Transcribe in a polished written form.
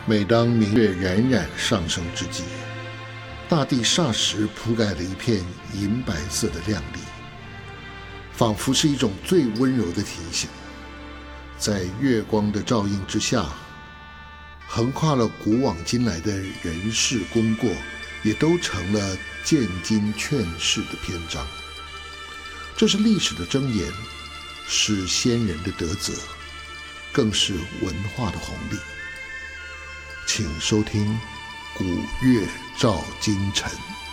每当明月冉冉上升之际，大地霎时铺盖了一片银白色的亮丽，仿佛是一种最温柔的提醒。在月光的照映之下，横跨了古往今来的人事功过，也都成了见经劝世的篇章。这是历史的箴言，是先人的德泽，更是文化的红利。请收听《古月照今晨》。